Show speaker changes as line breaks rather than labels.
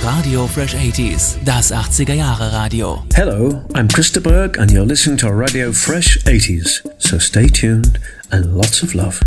Radio Fresh 80s, das 80er-Jahre-Radio.
Hello, I'm Christa Berg and you're listening to Radio Fresh 80s. So stay tuned and lots of love.